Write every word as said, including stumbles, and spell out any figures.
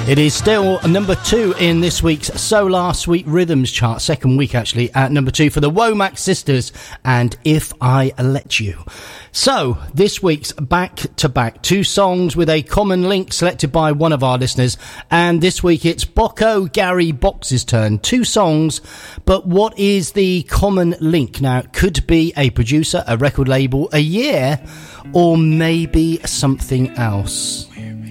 It is still number two in this week's Solar Sweet Rhythms chart, second week actually, at number two for the Womack Sisters and If I Let You. So, this week's back-to-back, two songs with a common link selected by one of our listeners, and this week it's Bocco Gary Box's turn. Two songs, but what is the common link? Now, it could be a producer, a record label, a year, or maybe something else.